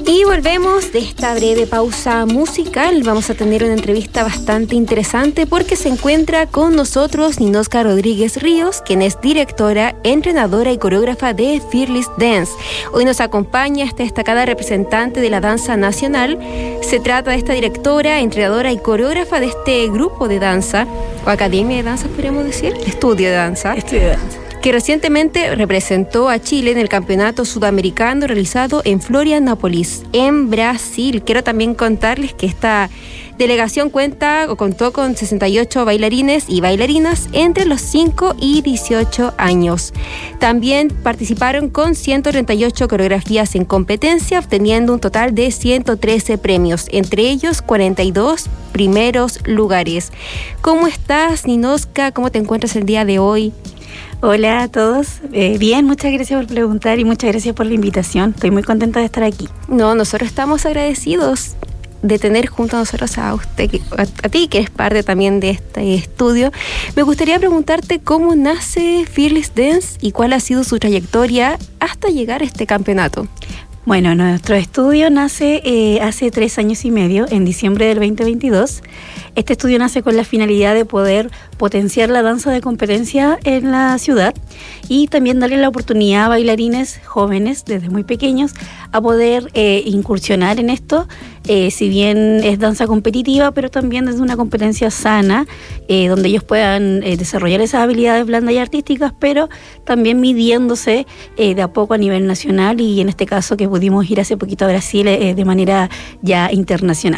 Y volvemos de esta breve pausa musical. Vamos a tener una entrevista bastante interesante porque se encuentra con nosotros Ninoska Rodríguez Ríos, quien es directora, entrenadora y coreógrafa de Fearless Dance. Hoy nos acompaña esta destacada representante de la danza nacional. Se trata de esta directora, entrenadora y coreógrafa de este grupo de danza, o academia de danza, podríamos decir, estudio de danza. Que recientemente representó a Chile en el Campeonato Sudamericano realizado en Florianópolis, en Brasil. Quiero también contarles que esta delegación contó con 68 bailarines y bailarinas entre los 5 y 18 años. También participaron con 138 coreografías en competencia, obteniendo un total de 113 premios, entre ellos 42 primeros lugares. ¿Cómo estás, Ninoska? ¿Cómo te encuentras el día de hoy? Hola a todos, bien, muchas gracias por preguntar y muchas gracias por la invitación. Estoy muy contenta de estar aquí. No, nosotros estamos agradecidos de tener junto a nosotros a usted, a ti, que eres parte también de este estudio. Me gustaría preguntarte cómo nace Fearless Dance y cuál ha sido su trayectoria hasta llegar a este campeonato. Bueno, nuestro estudio nace hace 3 años y medio, en diciembre del 2022. Este estudio nace con la finalidad de poder potenciar la danza de competencia en la ciudad y también darle la oportunidad a bailarines jóvenes, desde muy pequeños, a poder incursionar en esto, si bien es danza competitiva, pero también desde una competencia sana, donde ellos puedan desarrollar esas habilidades blandas y artísticas, pero también midiéndose de a poco a nivel nacional y en este caso que pudimos ir hace poquito a Brasil de manera ya internacional.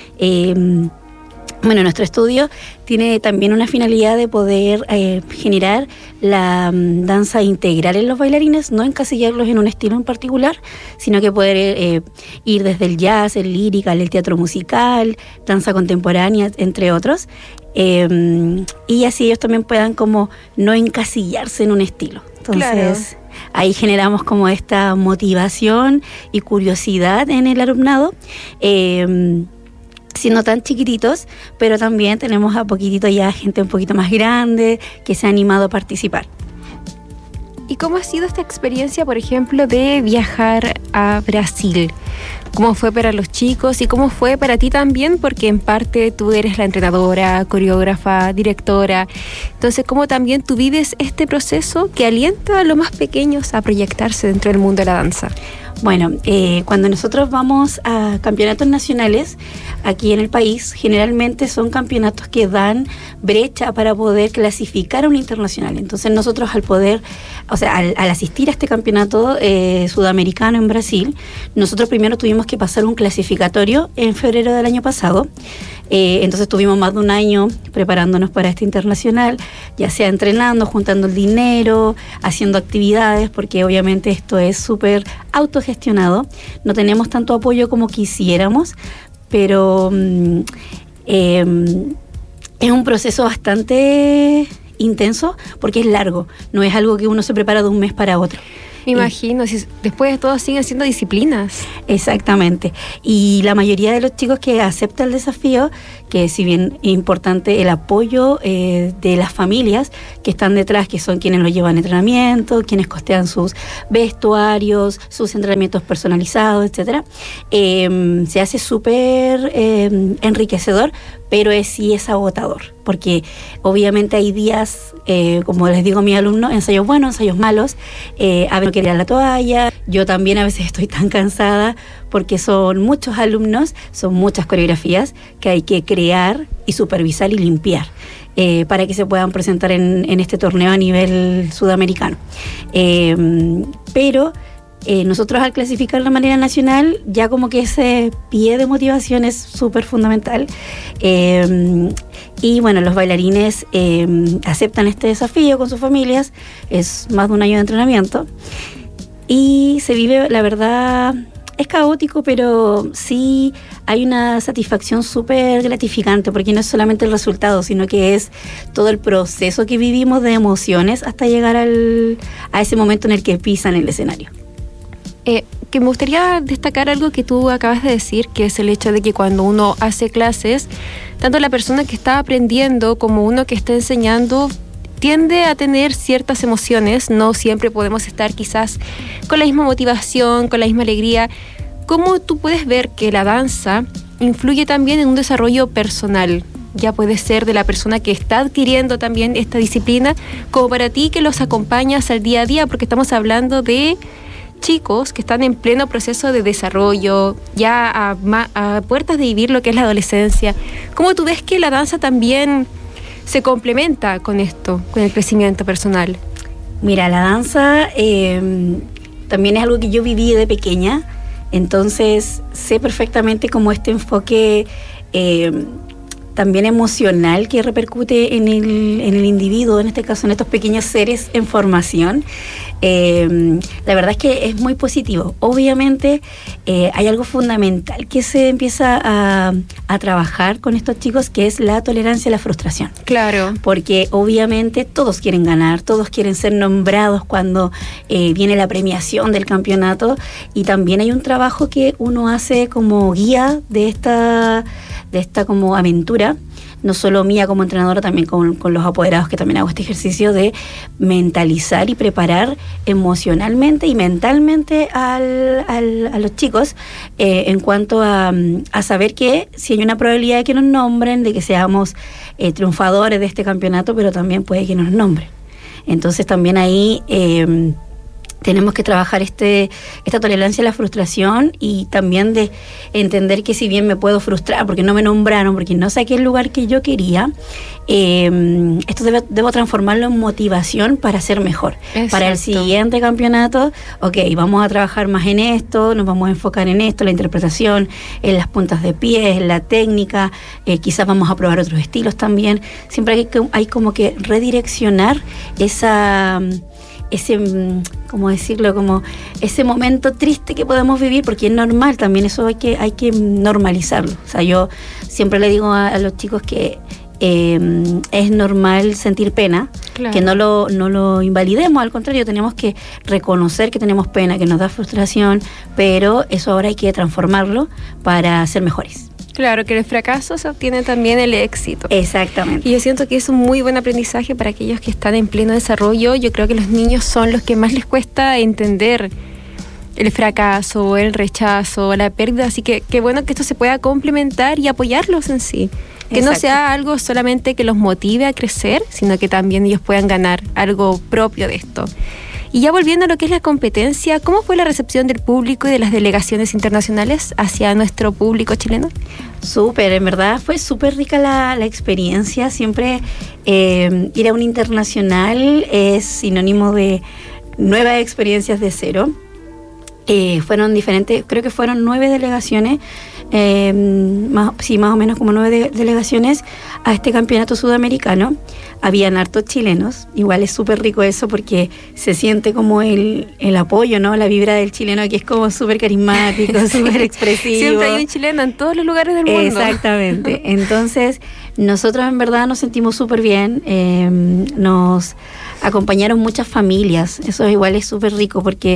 Bueno, nuestro estudio tiene también una finalidad de poder generar la danza integral en los bailarines, no encasillarlos en un estilo en particular, sino que poder ir desde el jazz, el lírica, el teatro musical, danza contemporánea, entre otros, y así ellos también puedan como no encasillarse en un estilo. Entonces, claro, ahí generamos como esta motivación y curiosidad en el alumnado, siendo tan chiquititos, pero también tenemos a poquitito ya gente un poquito más grande que se ha animado a participar. ¿Y cómo ha sido esta experiencia, por ejemplo, de viajar a Brasil? ¿Cómo fue para los chicos y cómo fue para ti también? Porque en parte tú eres la entrenadora, coreógrafa, directora. Entonces, ¿cómo también tú vives este proceso que alienta a los más pequeños a proyectarse dentro del mundo de la danza? Bueno, cuando nosotros vamos a campeonatos nacionales aquí en el país, generalmente son campeonatos que dan brecha para poder clasificar a un internacional. Entonces nosotros al asistir a este campeonato sudamericano en Brasil, nosotros primero tuvimos que pasar un clasificatorio en febrero del año pasado. Entonces tuvimos más de un año preparándonos para este internacional, ya sea entrenando, juntando el dinero, haciendo actividades, porque obviamente esto es súper autogestionado. No tenemos tanto apoyo como quisiéramos, pero es un proceso bastante intenso porque es largo, no es algo que uno se prepara de un mes para otro. Me imagino, si después de todo siguen siendo disciplinas. Exactamente. Y la mayoría de los chicos que aceptan el desafío, que si bien es importante el apoyo de las familias que están detrás, que son quienes los llevan a entrenamiento, quienes costean sus vestuarios, sus entrenamientos personalizados, etcétera, se hace súper enriquecedor, pero sí es agotador, porque obviamente hay días, como les digo a mis alumnos, ensayos buenos, ensayos malos, a veces no quiero ir a la toalla, yo también a veces estoy tan cansada, porque son muchos alumnos, son muchas coreografías que hay que crear y supervisar y limpiar, para que se puedan presentar en este torneo a nivel sudamericano. Pero nosotros al clasificar de manera nacional, ya como que ese pie de motivación es súper fundamental. Y bueno, los bailarines aceptan este desafío con sus familias, es más de un año de entrenamiento y se vive, la verdad, es caótico, pero sí hay una satisfacción súper gratificante, porque no es solamente el resultado, sino que es todo el proceso que vivimos de emociones hasta llegar a ese momento en el que pisan el escenario. Que me gustaría destacar algo que tú acabas de decir, que es el hecho de que cuando uno hace clases, tanto la persona que está aprendiendo como uno que está enseñando tiende a tener ciertas emociones. No siempre podemos estar quizás con la misma motivación, con la misma alegría. ¿cómo tú puedes ver que la danza influye también en un desarrollo personal? Ya puede ser de la persona que está adquiriendo también esta disciplina, como para ti que los acompañas al día a día, porque estamos hablando de chicos que están en pleno proceso de desarrollo, ya a puertas de vivir lo que es la adolescencia. ¿Cómo tú ves que la danza también se complementa con esto, con el crecimiento personal? Mira, la danza también es algo que yo viví de pequeña, entonces sé perfectamente cómo este enfoque también emocional que repercute en el individuo, en este caso en estos pequeños seres en formación. La verdad es que es muy positivo. Obviamente hay algo fundamental que se empieza a trabajar con estos chicos, que es la tolerancia a la frustración. Claro. Porque obviamente todos quieren ganar, todos quieren ser nombrados cuando viene la premiación del campeonato, y también hay un trabajo que uno hace como guía de esta como aventura, no solo mía como entrenadora, también con los apoderados, que también hago este ejercicio de mentalizar y preparar emocionalmente y mentalmente a los chicos en cuanto a saber que si hay una probabilidad de que nos nombren, de que seamos triunfadores de este campeonato, pero también puede que nos nombren. Entonces también ahí tenemos que trabajar esta tolerancia a la frustración, y también de entender que si bien me puedo frustrar porque no me nombraron, porque no saqué el lugar que yo quería, esto debo transformarlo en motivación para ser mejor. Exacto. Para el siguiente campeonato, vamos a trabajar más en esto, nos vamos a enfocar en esto, la interpretación, en las puntas de pies, en la técnica, quizás vamos a probar otros estilos también. Siempre hay como que redireccionar ¿cómo decirlo? Como ese momento triste que podemos vivir, porque es normal también, eso hay que normalizarlo. O sea, yo siempre le digo a los chicos que es normal sentir pena, claro, que no lo invalidemos, al contrario, tenemos que reconocer que tenemos pena, que nos da frustración, pero eso ahora hay que transformarlo para ser mejores. Claro, que el fracaso se obtiene también el éxito. Exactamente. Y yo siento que es un muy buen aprendizaje para aquellos que están en pleno desarrollo. Yo creo que los niños son los que más les cuesta entender el fracaso, el rechazo, la pérdida. Así que qué bueno que esto se pueda complementar y apoyarlos en sí. Que Exacto. No sea algo solamente que los motive a crecer, sino que también ellos puedan ganar algo propio de esto. Y ya volviendo a lo que es la competencia, ¿cómo fue la recepción del público y de las delegaciones internacionales hacia nuestro público chileno? Súper, en verdad fue súper rica la experiencia. Siempre ir a un internacional es sinónimo de nuevas experiencias de cero. Fueron diferentes, creo que fueron 9 delegaciones, más o menos como 9 delegaciones a este campeonato sudamericano. Habían hartos chilenos, igual es súper rico eso porque se siente como el apoyo, ¿no? La vibra del chileno, que es como súper carismático, súper expresivo. Siempre hay un chileno en todos los lugares del mundo. Exactamente. Entonces, nosotros en verdad nos sentimos súper bien, nos acompañaron muchas familias, eso igual es súper rico porque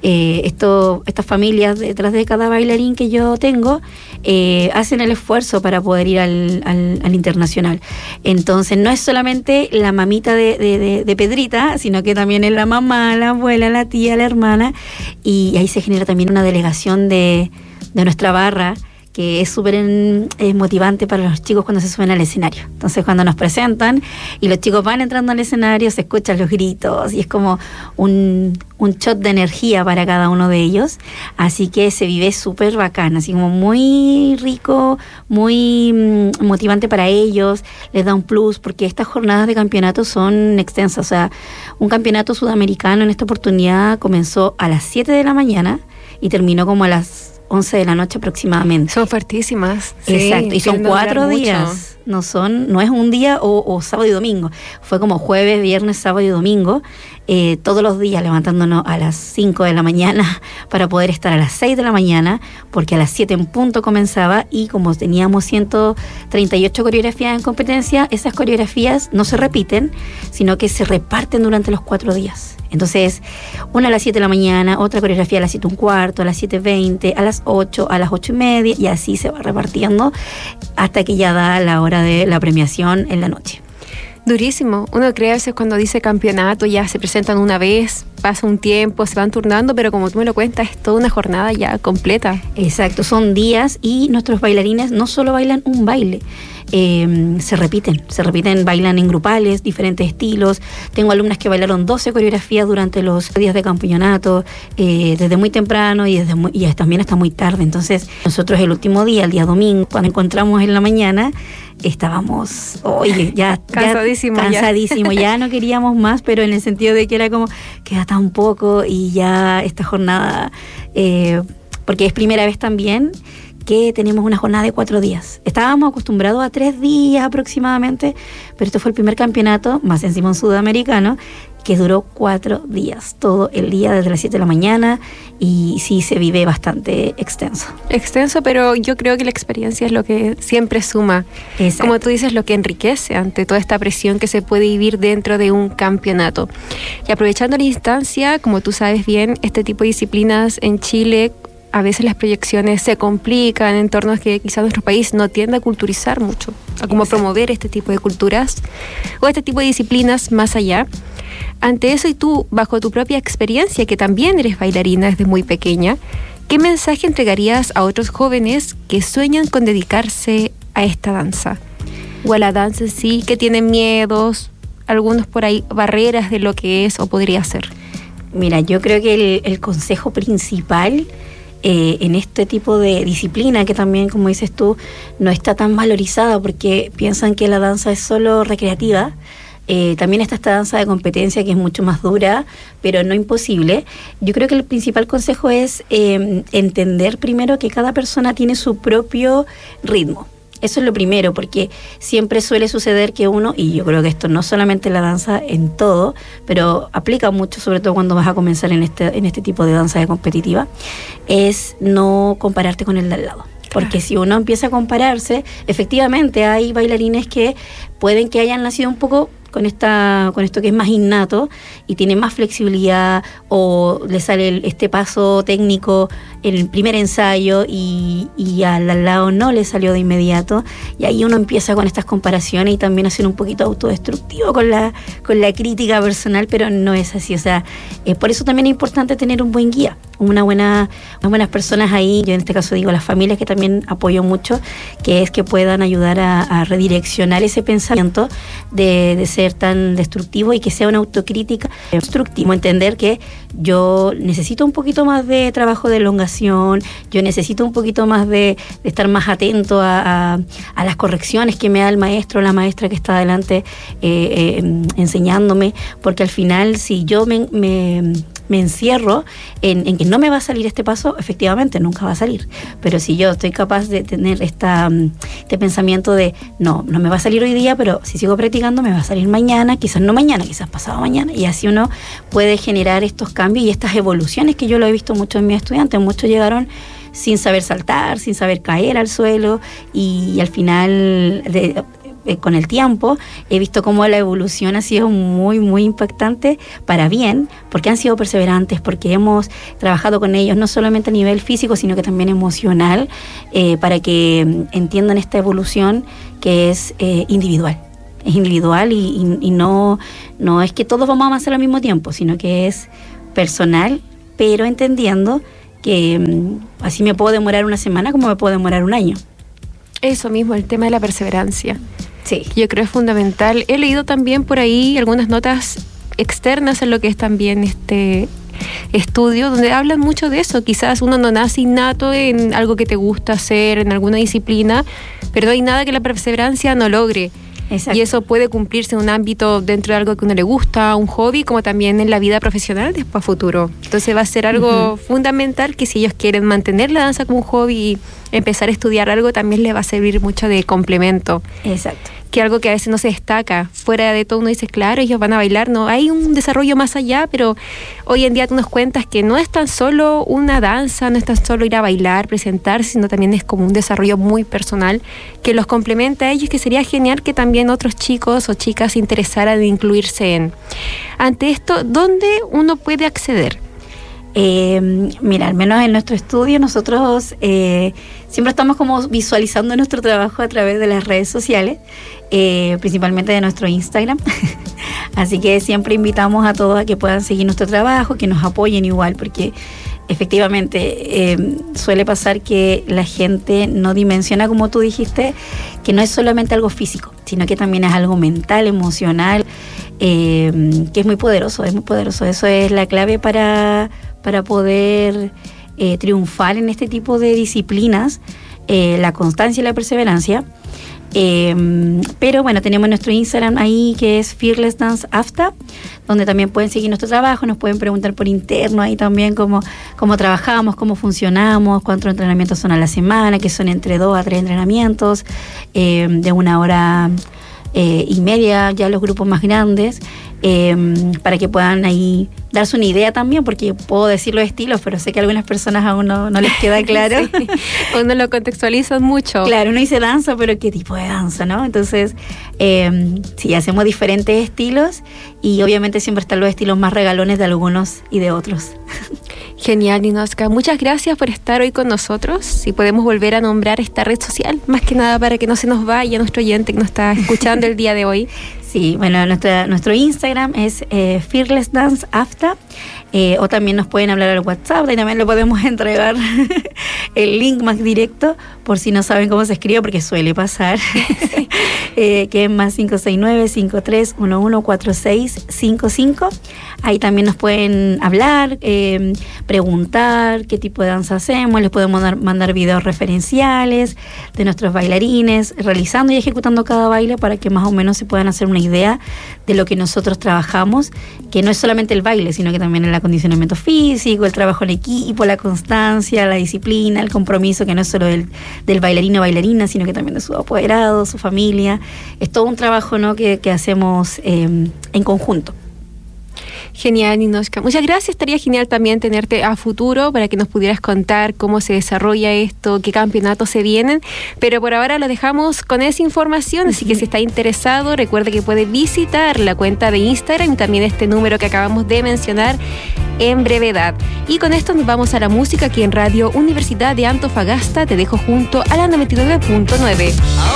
estas familias detrás de cada bailarín que yo tengo hacen el esfuerzo para poder ir al internacional. Entonces no es solamente la mamita de Pedrita, sino que también es la mamá, la abuela, la tía, la hermana, y ahí se genera también una delegación de nuestra barra, que es súper motivante para los chicos cuando se suben al escenario. Entonces, cuando nos presentan y los chicos van entrando al escenario, se escuchan los gritos y es como un shot de energía para cada uno de ellos. Así que se vive súper bacán, así como muy rico, muy motivante para ellos. Les da un plus porque estas jornadas de campeonato son extensas. O sea, un campeonato sudamericano en esta oportunidad comenzó a las 7 de la mañana y terminó como a las 11 de la noche aproximadamente. Son fuertísimas. Exacto, sí, y son 4 días. No es un día o sábado y domingo. Fue como jueves, viernes, sábado y domingo. Todos los días levantándonos a las 5 de la mañana para poder estar a las 6 de la mañana, porque a las 7 en punto comenzaba, y como teníamos 138 coreografías en competencia, esas coreografías no se repiten, sino que se reparten durante los 4 días. Entonces, una a las 7 de la mañana, otra coreografía a las 7:15, a las 7:20, a las 8, a las 8:30, y así se va repartiendo hasta que ya da la hora de la premiación en la noche. Durísimo. Uno cree a veces cuando dice campeonato ya se presentan una vez, pasa un tiempo, se van turnando, pero como tú me lo cuentas, es toda una jornada ya completa. Exacto, son días y nuestros bailarines no solo bailan un baile, se repiten, bailan en grupales, diferentes estilos. Tengo alumnas que bailaron 12 coreografías durante los días de campeonato, desde muy temprano y también hasta muy tarde. Entonces nosotros el último día, el día domingo, cuando encontramos en la mañana, estábamos, ya cansadísimo, ya no queríamos más, pero en el sentido de que era como, queda tan poco y ya esta jornada, porque es primera vez también que tenemos una jornada de 4 días. Estábamos acostumbrados a 3 días aproximadamente, pero este fue el primer campeonato, más encima un sudamericano, que duró 4 días, todo el día desde las 7 de la mañana, y sí se vive bastante extenso. Extenso, pero yo creo que la experiencia es lo que siempre suma. Exacto. Como tú dices, lo que enriquece ante toda esta presión que se puede vivir dentro de un campeonato. Y aprovechando la instancia, como tú sabes bien, este tipo de disciplinas en Chile, a veces las proyecciones se complican en entornos que quizás nuestro país no tiende a culturizar mucho, a cómo promover este tipo de culturas o este tipo de disciplinas más allá. Ante eso, y tú, bajo tu propia experiencia, que también eres bailarina desde muy pequeña, ¿qué mensaje entregarías a otros jóvenes que sueñan con dedicarse a esta danza? O a la danza en sí, que tienen miedos, algunos por ahí, barreras de lo que es o podría ser. Mira, yo creo que el consejo principal en este tipo de disciplina, que también, como dices tú, no está tan valorizada porque piensan que la danza es solo recreativa. También está esta danza de competencia que es mucho más dura, pero no imposible. Yo creo que el principal consejo es entender primero que cada persona tiene su propio ritmo. Eso es lo primero, porque siempre suele suceder que uno, y yo creo que esto no solamente en la danza, en todo, pero aplica mucho, sobre todo cuando vas a comenzar en este tipo de danza de competitiva, es no compararte con el de al lado. Porque si uno empieza a compararse, efectivamente hay bailarines que pueden que hayan nacido un poco con esto que es más innato y tiene más flexibilidad, o le sale este paso técnico en el primer ensayo y al lado no le salió de inmediato, y ahí uno empieza con estas comparaciones y también a ser un poquito autodestructivo con la crítica personal, pero no es así. O sea, por eso también es importante tener un buen guía, unas buenas personas ahí. Yo en este caso digo las familias, que también apoyo mucho, que es que puedan ayudar a redireccionar ese pensamiento de ser tan destructivo, y que sea una autocrítica constructiva. Entender que yo necesito un poquito más de trabajo de elongación, yo necesito un poquito más de estar más atento a las correcciones que me da el maestro o la maestra que está adelante enseñándome, porque al final si yo me encierro en que no me va a salir este paso, efectivamente nunca va a salir. Pero si yo estoy capaz de tener este pensamiento de no me va a salir hoy día, pero si sigo practicando me va a salir mañana, quizás pasado mañana, y así uno puede generar estos cambios y estas evoluciones, que yo lo he visto mucho en mis estudiantes. Muchos llegaron sin saber saltar, sin saber caer al suelo, y al final con el tiempo he visto cómo la evolución ha sido muy, muy impactante para bien, porque han sido perseverantes, porque hemos trabajado con ellos no solamente a nivel físico, sino que también emocional, para que entiendan esta evolución que es individual. Es individual y no es que todos vamos a avanzar al mismo tiempo, sino que es personal, pero entendiendo que así me puedo demorar una semana como me puedo demorar un año. Eso mismo, el tema de la perseverancia. Sí. Yo creo es fundamental. He leído también por ahí algunas notas externas en lo que es también este estudio, donde hablan mucho de eso. Quizás uno no nace innato en algo que te gusta hacer, en alguna disciplina, pero no hay nada que la perseverancia no logre. Exacto. Y eso puede cumplirse en un ámbito dentro de algo que a uno le gusta, un hobby, como también en la vida profesional después a futuro. Entonces va a ser algo fundamental, que si ellos quieren mantener la danza como un hobby y empezar a estudiar algo, también les va a servir mucho de complemento. Exacto. Que algo que a veces no se destaca. Fuera de todo uno dice, claro, ellos van a bailar, no, hay un desarrollo más allá, pero hoy en día tú nos cuentas que no es tan solo una danza, no es tan solo ir a bailar, presentarse, sino también es como un desarrollo muy personal que los complementa a ellos, que sería genial que también otros chicos o chicas se interesaran en incluirse en. Ante esto, ¿dónde uno puede acceder? Mira, al menos en nuestro estudio nosotros siempre estamos como visualizando nuestro trabajo a través de las redes sociales, principalmente de nuestro Instagram. Así que siempre invitamos a todos a que puedan seguir nuestro trabajo, que nos apoyen igual, porque efectivamente suele pasar que la gente no dimensiona, como tú dijiste, que no es solamente algo físico, sino que también es algo mental, emocional, que es muy poderoso, es muy poderoso. Eso es la clave para poder triunfar en este tipo de disciplinas, la constancia y la perseverancia. Pero bueno, tenemos nuestro Instagram ahí, que es Fearless Dance AFTA, donde también pueden seguir nuestro trabajo, nos pueden preguntar por interno ahí también cómo trabajamos, cómo funcionamos, cuántos entrenamientos son a la semana, que son entre 2 a 3 entrenamientos, de 1 hora y media, ya los grupos más grandes, para que puedan ahí darse una idea también, porque puedo decir los estilos, pero sé que a algunas personas aún no les queda claro. Sí, uno lo contextualiza mucho. Claro, uno dice danza, pero ¿qué tipo de danza, no? Entonces, sí, hacemos diferentes estilos y obviamente siempre están los estilos más regalones de algunos y de otros. Genial, Ninochka. Muchas gracias por estar hoy con nosotros. Si podemos volver a nombrar esta red social, más que nada para que no se nos vaya nuestro oyente que nos está escuchando el día de hoy. Sí, bueno, nuestro Instagram es Fearless Dance AFTA, o también nos pueden hablar al WhatsApp, y también le podemos entregar el link más directo, por si no saben cómo se escribe, porque suele pasar, que es más 569-5311-4655. Ahí también nos pueden hablar, preguntar qué tipo de danza hacemos, les podemos mandar videos referenciales de nuestros bailarines, realizando y ejecutando cada baile para que más o menos se puedan hacer una idea de lo que nosotros trabajamos, que no es solamente el baile, sino que también el acondicionamiento físico, el trabajo en equipo, la constancia, la disciplina, el compromiso, que no es solo del bailarino o bailarina, sino que también de su apoderado, su familia. Es todo un trabajo, ¿no?, que hacemos en conjunto. Genial, Ninochka. Muchas gracias. Estaría genial también tenerte a futuro para que nos pudieras contar cómo se desarrolla esto, qué campeonatos se vienen. Pero por ahora lo dejamos con esa información, así que si está interesado, recuerde que puede visitar la cuenta de Instagram y también este número que acabamos de mencionar en brevedad. Y con esto nos vamos a la música aquí en Radio Universidad de Antofagasta. Te dejo junto a la 99.9.